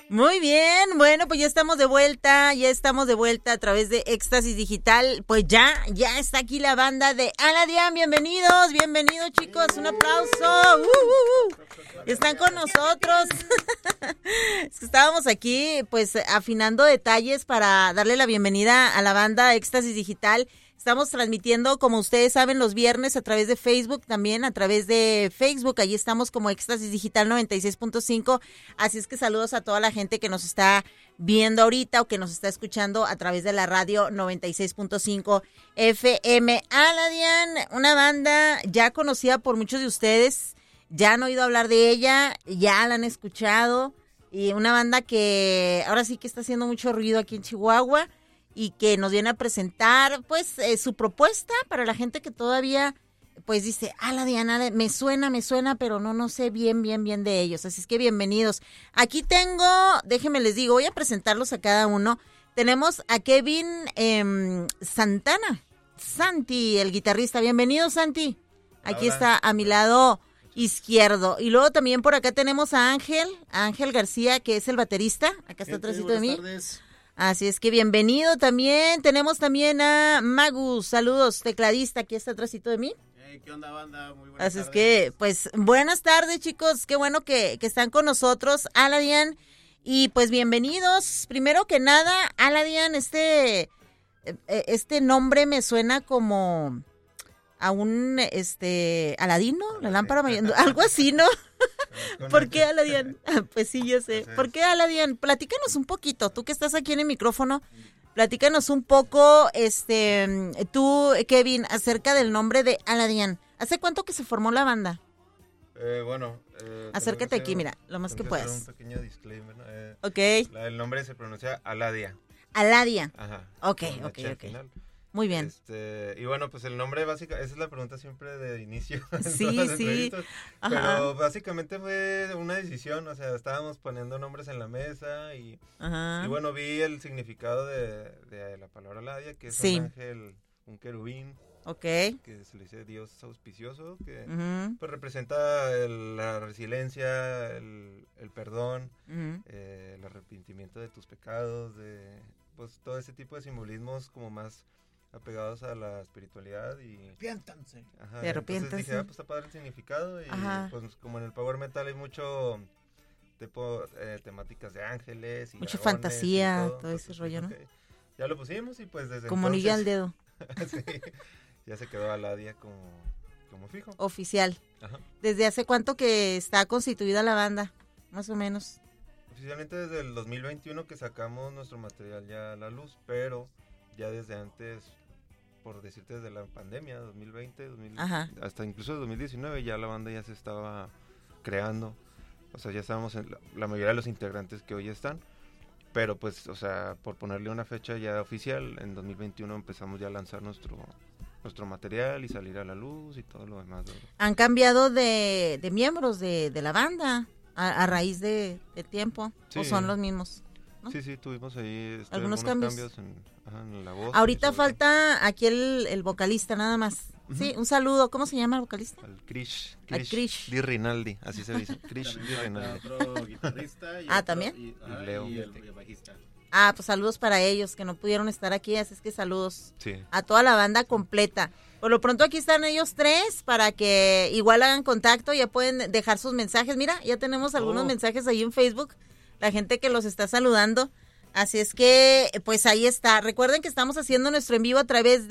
Muy bien, bueno, pues ya estamos de vuelta a través de Éxtasis Digital. Pues ya está aquí la banda de Aladian. Bienvenidos chicos, un aplauso. Están con nosotros. Es que estábamos aquí pues afinando detalles para darle la bienvenida a la banda Éxtasis Digital. Estamos transmitiendo, como ustedes saben, los viernes a través de Facebook, también a través de Facebook. Allí estamos como Éxtasis Digital 96.5. Así es que saludos a toda la gente que nos está viendo ahorita o que nos está escuchando a través de la radio 96.5 FM. Aladian, una banda ya conocida por muchos de ustedes. Ya han oído hablar de ella, ya la han escuchado. Y una banda que ahora sí que está haciendo mucho ruido aquí en Chihuahua. Y que nos viene a presentar, pues, su propuesta para la gente que todavía, pues, dice, Diana, me suena, pero no sé bien de ellos. Así es que bienvenidos. Aquí tengo, déjenme les digo, voy a presentarlos a cada uno. Tenemos a Kevin Santana, Santi, el guitarrista. Bienvenido, Santi. Aquí Hola. está a mi lado izquierdo. Y luego también por acá tenemos a Ángel García, que es el baterista. Acá está atrásito de mí. Tardes. Así es que bienvenido también. Tenemos también a Magus, saludos, tecladista, aquí está atrásito de mí. Hey, ¿qué onda, banda? Muy buenas Así es tardes. que, pues, buenas tardes, chicos. Qué bueno que están con nosotros, Aladian. Y pues bienvenidos. Primero que nada, Aladian, este nombre me suena como a un Aladino, la lámpara, algo así, ¿no? ¿Por qué Aladian? Pues sí, yo sé. ¿Por qué Aladian? Platícanos un poquito, tú que estás aquí en el micrófono, platícanos un poco, tú, Kevin, acerca del nombre de Aladian. ¿Hace cuánto que se formó la banda? Acércate aquí, mira, lo más que puedas. Un pequeño disclaimer, ¿no? Ok. El nombre se pronuncia Aladia. Aladia. Ajá. Ok. Al final. Muy bien. Y bueno, pues el nombre básico, esa es la pregunta siempre de inicio. Sí. Ajá. Pero básicamente fue una decisión, o sea, estábamos poniendo nombres en la mesa y bueno, vi el significado de la palabra Aladia, que es Sí. un ángel, un querubín. Ok. Que se le dice Dios auspicioso, que pues representa la resiliencia, el perdón, el arrepentimiento de tus pecados, pues todo ese tipo de simbolismos como más apegados a la espiritualidad y Arrepiéntanse. ajá, Sí, arrepiéntanse. entonces dije, pues está padre el significado y pues como en el power metal hay mucho tipo temáticas de ángeles y mucha dragones fantasía, y todo ese entonces, rollo, ¿no? okay, ya lo pusimos y pues desde Como anillo al dedo. sí, ya se quedó Aladia como fijo. Oficial. Ajá. ¿Desde hace cuánto que está constituida la banda? Más o menos. Oficialmente desde el 2021 que sacamos nuestro material ya a la luz, pero ya desde antes, por decirte desde la pandemia, 2020, hasta incluso 2019, ya la banda ya se estaba creando. O sea, ya estábamos en la mayoría de los integrantes que hoy están. Pero pues, o sea, por ponerle una fecha ya oficial, en 2021 empezamos ya a lanzar nuestro material y salir a la luz y todo lo demás. ¿Han cambiado de miembros de la banda a raíz de tiempo? Sí. ¿O son los mismos? ¿No? Sí, tuvimos ahí algunos cambios en la voz. Ahorita falta aquí el vocalista nada más. Sí, un saludo. ¿Cómo se llama el vocalista? Al Krish Krish. Di Rinaldi, así se dice. Krish Di Rinaldi. Otro guitarrista y ¿también? y Leo. y el bajista. Pues saludos para ellos que no pudieron estar aquí, así es que saludos Sí. a toda la banda completa. Por lo pronto aquí están ellos tres para que igual hagan contacto, ya pueden dejar sus mensajes. Mira, ya tenemos algunos mensajes ahí en Facebook, la gente que los está saludando. Así es que, pues ahí está. Recuerden que estamos haciendo nuestro en vivo a través